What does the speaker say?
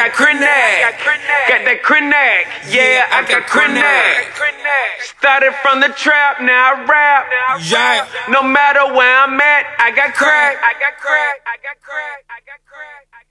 got Krenak. Got that Krenak. Yeah, I got Krenak. Started from the trap, now I rap. Yeah. No matter where I'm at, I got crack.